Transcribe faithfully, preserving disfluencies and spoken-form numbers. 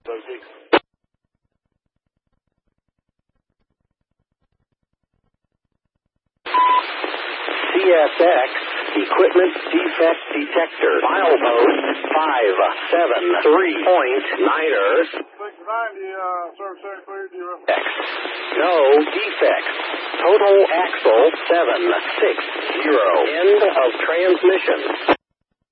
C S X Equipment Defect Detector. Milepost five seven three point niner. six ninety, uh, service center cleared you. X. No defects. Total axle seven six zero. End of transmission.